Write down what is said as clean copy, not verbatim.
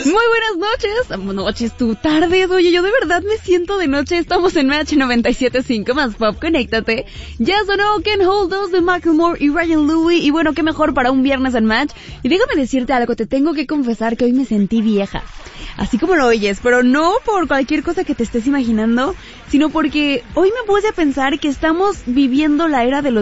Muy buenas noches, tu tarde. Oye, yo de verdad me siento de noche. Estamos en Match 97.5 más pop, conéctate. Ya sonó Can't Hold Us de Macklemore y Ryan Louis. Y bueno, qué mejor para un viernes en Match. Y déjame decirte algo, te tengo que confesar que hoy me sentí vieja. Así como lo oyes, pero no por cualquier cosa que te estés imaginando, sino porque hoy me puse a pensar que estamos viviendo la era de los